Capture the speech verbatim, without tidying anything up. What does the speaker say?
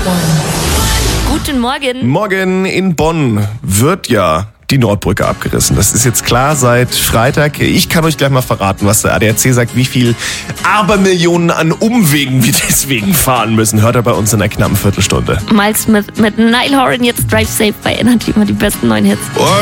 Guten Morgen. Morgen in Bonn wird ja die Nordbrücke abgerissen. Das ist jetzt klar seit Freitag. Ich kann euch gleich mal verraten, was der A D A C sagt, wie viel Abermillionen an Umwegen wir deswegen fahren müssen. Hört er bei uns in einer knappen Viertelstunde. Miles Smith mit Niall Horan, jetzt Drive Safe bei Energy, immer die besten neuen Hits. Und